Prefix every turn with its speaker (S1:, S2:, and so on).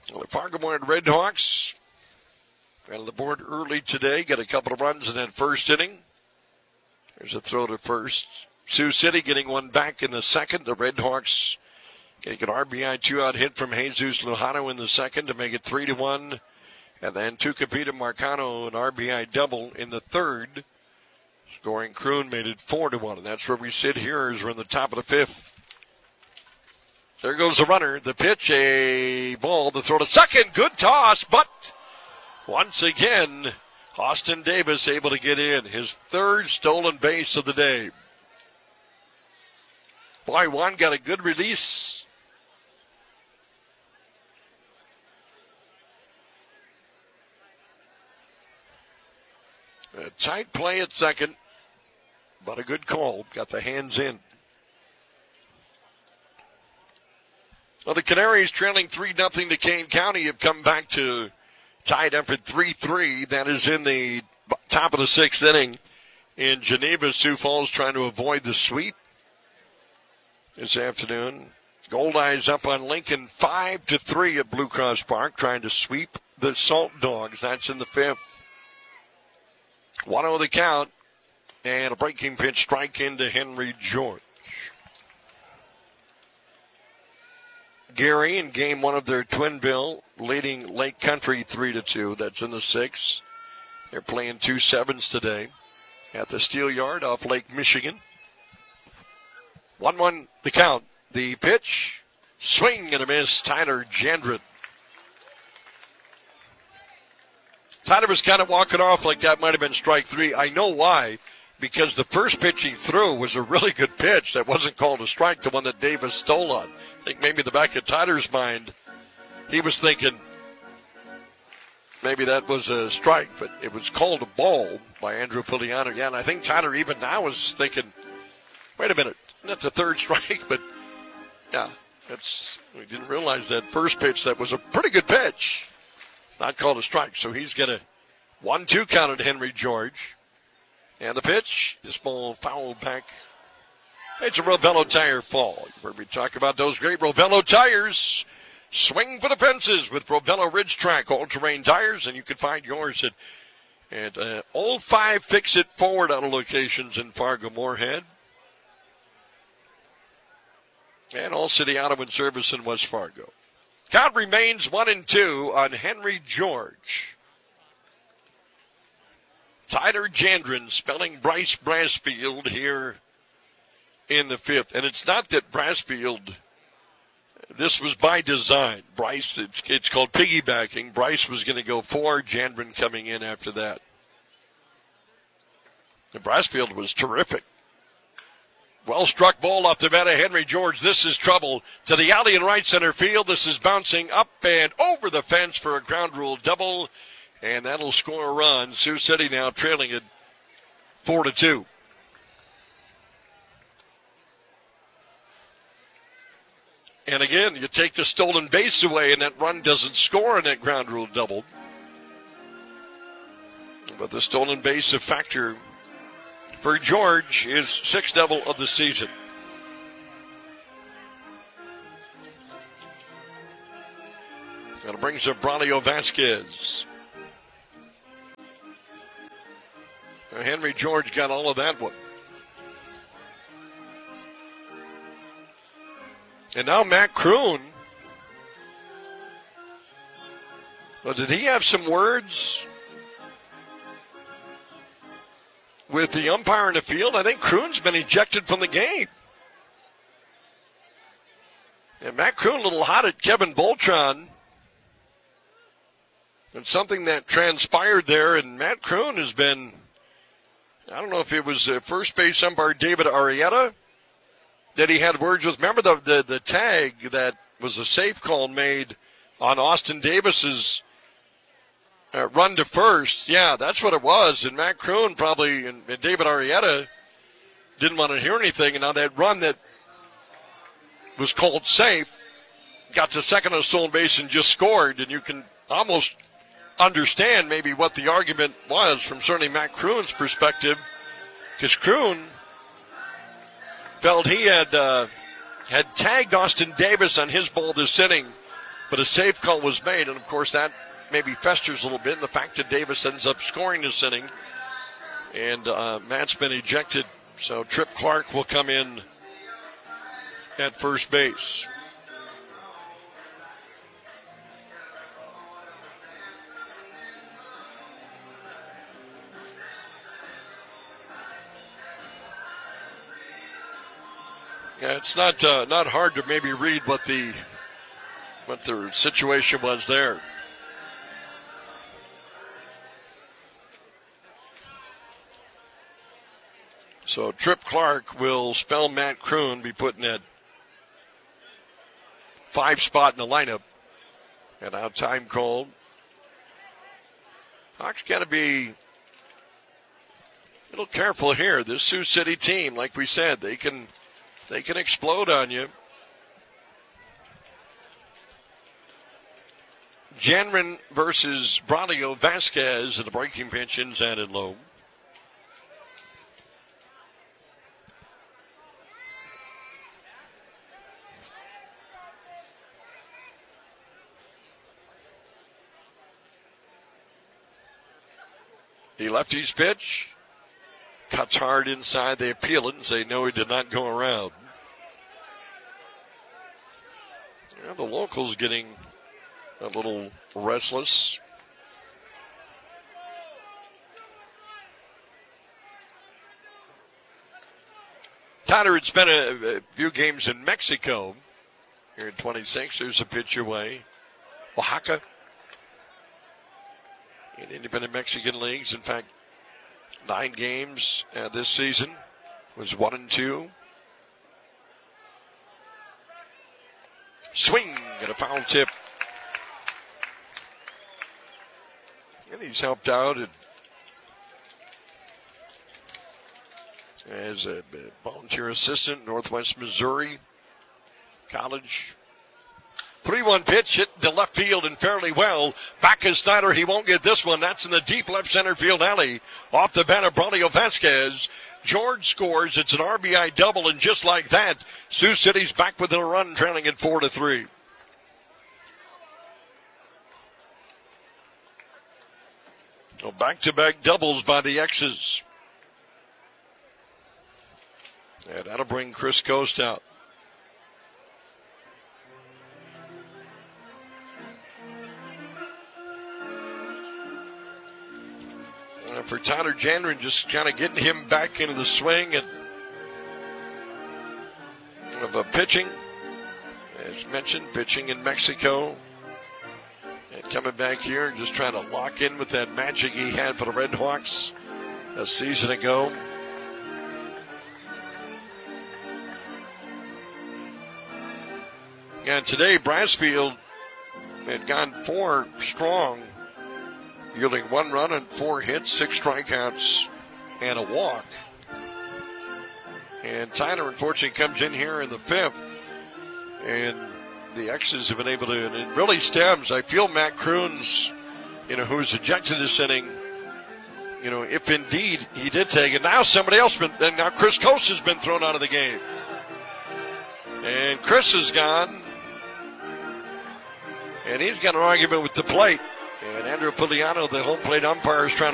S1: Well, the Fargo-Moorhead Redhawks got on the board early today, got a couple of runs in that first inning. There's a throw to first. Sioux City getting one back in the second. The Redhawks getting an RBI two-out hit from Jesus Lujano in the second to make it 3-1. And then Tucupita Marcano, an RBI double in the third. Scoring Kroon made it 4-1. And that's where we sit here as we're in the top of the fifth. There goes the runner. The pitch, a ball. The throw to second. Good toss, but once again, Austin Davis able to get in. His third stolen base of the day. Boy, Juan got a good release. A tight play at second, but a good call. Got the hands in. Well, the Canaries trailing 3-0 to Kane County have come back to tied up at 3-3. That is in the top of the sixth inning in Geneva. Sioux Falls trying to avoid the sweep this afternoon. Goldeyes up on Lincoln 5-3 at Blue Cross Park, trying to sweep the Salt Dogs. That's in the fifth. 1-0 the count, and a breaking pitch strike into Henry George. Gary in game one of their twin bill, leading Lake Country 3-2. That's in the sixth. They're playing 2 sevens today at the Steel Yard off Lake Michigan. 1-1 the count. The pitch, swing and a miss, Tyler Jandren. Tyler was kind of walking off like that might have been strike three. I know why. Because the first pitch he threw was a really good pitch that wasn't called a strike, the one that Davis stole on. I think maybe in the back of Tyler's mind, he was thinking maybe that was a strike, but it was called a ball by Andrew Pugliano. Yeah, and I think Tyler even now is thinking, wait a minute, that's a third strike, but yeah, we didn't realize that first pitch, that was a pretty good pitch, not called a strike. So he's got a 1-2 count at Henry George. And the pitch, this ball fouled back. It's a Rovello tire fall. You've heard me talk about those great Rovello tires. Swing for the fences with Rovello Ridge Track all-terrain tires, and you can find yours at all 5 Fix-It Forward Auto locations in Fargo-Moorhead. And All City Auto and Service in West Fargo. Count remains 1-2 on Henry George. Tyler Jandren spelling Bryce Brasfield here in the fifth. And it's not that Brasfield, this was by design. Bryce, it's called piggybacking. Bryce was going to go 4, Jandren coming in after that. And Brasfield was terrific. Well-struck ball off the bat of Henry George. This is trouble to the alley in right center field. This is bouncing up and over the fence for a ground rule double. And that'll score a run. Sioux City now trailing it 4-2. And again, you take the stolen base away, and that run doesn't score on that ground rule double. But the stolen base a factor for George is 6th double of the season. And it brings up Braulio Vasquez. Henry George got all of that one. And now Matt Kroon. Well, did he have some words with the umpire in the field? I think Kroon's been ejected from the game. And Matt Kroon a little hot at Kevin Boltron. And something that transpired there, and Matt Kroon has been, I don't know if it was first base umpire David Arrieta that he had words with. Remember the tag that was a safe call made on Austin Davis's run to first? Yeah, that's what it was. And Matt Kroon probably, and David Arrieta didn't want to hear anything. And now that run that was called safe got to second on stolen base and just scored. And you can almost understand maybe what the argument was from certainly Matt Kroon's perspective, because Kroon felt he had tagged Austin Davis on his ball this inning But a safe call was made, and of course that maybe festers a little bit in the fact that Davis ends up scoring this inning, and Matt's been ejected. So Trip Clark will come in at first base. Yeah, it's not hard to maybe read what the situation was there. So Trip Clark will spell Matt Kroon, be put in that 5 spot in the lineup. And out time called. Hawks got to be a little careful here. This Sioux City team, like we said, they can explode on you. Janren versus Braulio Vasquez at the breaking pitch inside and low. The lefty's pitch. Cuts hard inside. They appeal it and say, no, he did not go around. Yeah, the locals getting a little restless. Tyler, it's been a few games in Mexico. Here in 26, there's a pitch away. Oaxaca. In independent Mexican leagues. In fact, 9 games this season was 1-2. Swing and a foul tip. And he's helped out as a volunteer assistant, Northwest Missouri College. 3-1 pitch hit to left field and fairly well. Back is Snyder. He won't get this one. That's in the deep left center field alley. Off the bat of Braulio Vasquez. George scores. It's an RBI double, and just like that, Sioux City's back within a run, trailing at 4-3. So back-to-back doubles by the X's. And that'll bring Chris Coast out. For Tyler Janren, just kind of getting him back into the swing and of pitching. As mentioned, pitching in Mexico. And coming back here and just trying to lock in with that magic he had for the Red Hawks a season ago. And today, Brassfield had gone 4 strong, yielding 1 run and 4 hits, 6 strikeouts, and a walk. And Tyler, unfortunately, comes in here in the 5th. And the X's have been able to, and it really stems. I feel Matt Kroon's, who's ejected this inning, if indeed he did take it. Now somebody else, now Chris Coast has been thrown out of the game. And Chris is gone. And he's got an argument with the plate. And Andrew Pugliano, the home plate umpire, is trying to